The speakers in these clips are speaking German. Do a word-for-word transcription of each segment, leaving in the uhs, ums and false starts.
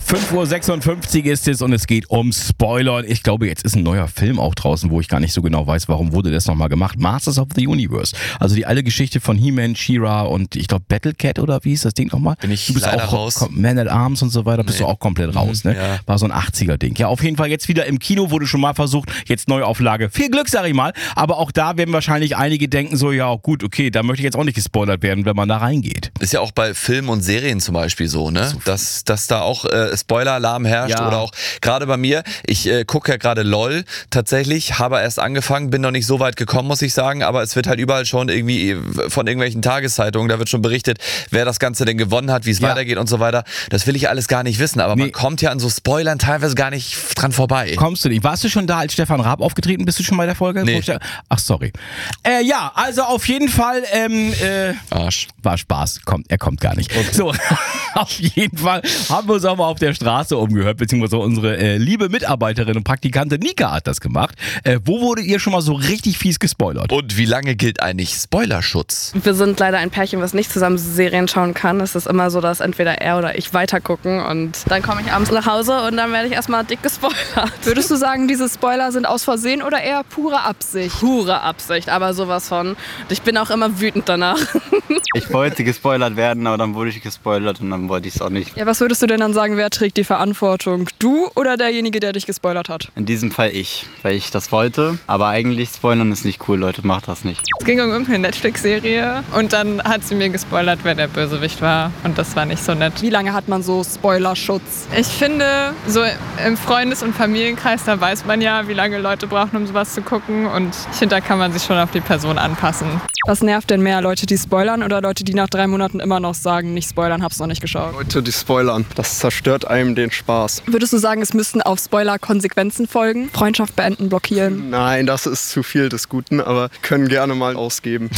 fünf Uhr sechsundfünfzig ist es und es geht um Spoiler. Ich glaube, jetzt ist ein neuer Film auch draußen, wo ich gar nicht so genau weiß, warum wurde das nochmal gemacht. Masters of the Universe. Also die alte Geschichte von He-Man, She-Ra und ich glaube Battle Cat oder wie ist das Ding nochmal? Bin ich du bist leider auch raus. Man at Arms und so weiter, bist Nee. du auch komplett raus, ne? Ja. War so ein achtziger-Ding. Ja, auf jeden Fall jetzt wieder im Kino, wurde schon mal versucht. Jetzt Neuauflage. Viel Glück, sag ich mal. Aber auch da werden wahrscheinlich einige denken so, ja gut, okay, da möchte ich jetzt auch nicht gespoilert werden, wenn man da reingeht. Ist ja auch bei Filmen und Serien zum Beispiel so, ne? Dass, dass da auch äh, Spoiler-Alarm herrscht Ja. oder auch gerade bei mir. Ich äh, gucke ja gerade LOL tatsächlich, habe erst angefangen, bin noch nicht so weit gekommen, muss ich sagen, aber es wird halt überall schon irgendwie von irgendwelchen Tageszeitungen, da wird schon berichtet, wer das Ganze denn gewonnen hat, wie es Ja. weitergeht und so weiter. Das will ich alles gar nicht wissen, aber Nee. man kommt ja an so Spoilern teilweise gar nicht dran vorbei. Kommst du nicht? Warst du schon da, als Stefan Raab aufgetreten? Bist du schon bei der Folge? Nee. Ach, sorry. Äh, ja, also auf jeden Fall, ähm, äh, Arsch. war Spaß. Kommt, er kommt gar nicht. So, auf jeden Fall haben wir uns auch mal auf der Straße umgehört, beziehungsweise unsere äh, liebe Mitarbeiterin und Praktikantin Nika hat das gemacht. Äh, wo wurdet ihr schon mal so richtig fies gespoilert? Und wie lange gilt eigentlich Spoilerschutz? Wir sind leider ein Pärchen, was nicht zusammen Serien schauen kann. Es ist immer so, dass entweder er oder ich weitergucken und dann komme ich abends nach Hause und dann werde ich erstmal dick gespoilert. Würdest du sagen, diese Spoiler sind aus Versehen oder eher pure Absicht? Pure Absicht, aber sowas von. Und ich bin auch immer wütend danach. Ich wollte gespoilert werden, aber dann wurde ich gespoilert und dann wollte ich es auch nicht. Ja, was würdest du denn dann sagen, wer trägt die Verantwortung? Du oder derjenige, der dich gespoilert hat? In diesem Fall ich, weil ich das wollte. Aber eigentlich spoilern ist nicht cool, Leute, macht das nicht. Es ging um irgendeine Netflix-Serie und dann hat sie mir gespoilert, wer der Bösewicht war und das war nicht so nett. Wie lange hat man so Spoilerschutz? Ich finde, so im Freundes- und Familienkreis, da weiß man ja, wie lange Leute brauchen, um sowas zu gucken und ich finde, da kann man sich schon auf die Person anpassen. Was nervt denn mehr, Leute, die spoilern oder Leute, die nach drei Monaten immer noch sagen, nicht spoilern, hab's noch nicht geschaut? Leute, die spoilern. Das zerstört einem den Spaß. Würdest du sagen, es müssten auf Spoiler Konsequenzen folgen? Freundschaft beenden, blockieren? Nein, das ist zu viel des Guten, aber können gerne mal ausgeben.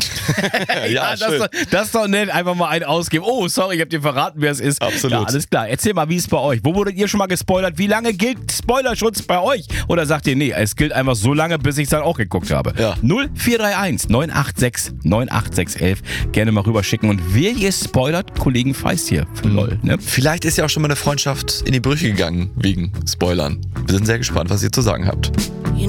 Ja, das, ist doch, das ist doch nett. Einfach mal einen ausgeben. Oh, sorry, ich hab dir verraten, wer es ist. Absolut. Ja, alles klar. Erzähl mal, wie ist es bei euch? Wo wurdet ihr schon mal gespoilert? Wie lange gilt Spoilerschutz bei euch? Oder sagt ihr, nee, es gilt einfach so lange, bis ich es dann auch geguckt habe? Ja. null vier drei eins neun acht sechs neun acht sechs eins eins. Gerne mal rüberschicken. Und wer ihr spoilert, Kollegen Feist hier für LOL. Ne? Vielleicht ist ja auch schon mal eine Freundschaft in die Brüche gegangen wegen Spoilern. Wir sind sehr gespannt, was ihr zu sagen habt.